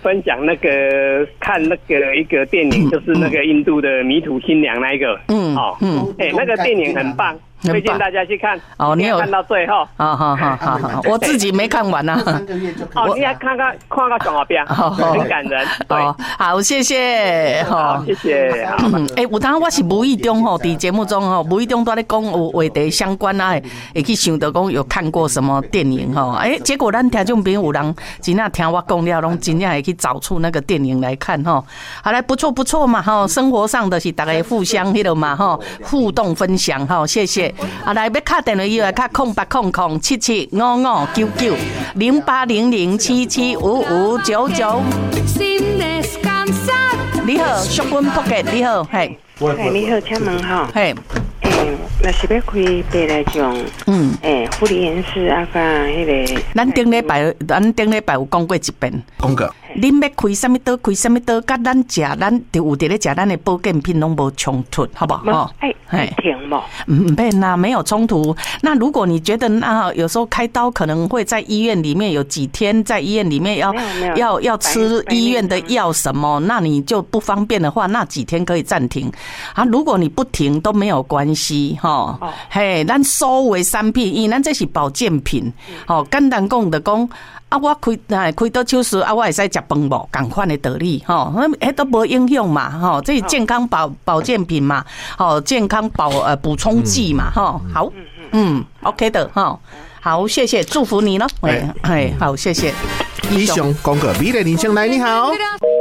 分享那个看那个一个电影，就是那个印度的迷途新娘那一个，那个电影很棒。推荐大家去看哦，你有看到最后？好， 我自己没看完啊。 3个月就看。你要看到上后边，很感人。对， 好，谢谢。 好，谢谢。 有当我是无意中在节目中无意中在咧讲有话题相关啊，会去想到讲有看过什么电影结果咱听众朋友有人真正听我讲了，拢真正会去找出那个电影来看好来，不错嘛生活上的是大家互相迄个嘛互动分享谢谢。来要打电话以外，打08007755990800775599。你好，淑君仆嘅，你好，係。 你好，请问係。若是要开白来讲，护理员是啊个迄个。 咱顶礼拜有讲过一遍。 讲过。 恁要开什么刀，甲咱就有伫咧食咱的保健品拢无冲突，好不好？ 停嘛？ 唔变啦，没有冲突。那如果你觉得有时候开刀可能会在医院里面有几天，在医院里面要吃医院的药什么，那你就不方便的话，那几天可以暂停如果你不停都没有关系咱所谓产品，因为咱这是保健品简单讲就讲。我开刀手术我会使食饭无同款的道理迄都无影响嘛这是健康保健品嘛健康补充剂嘛好OK 的好，谢谢，祝福你咯好，谢谢。 以上讲个美丽人生来，你好。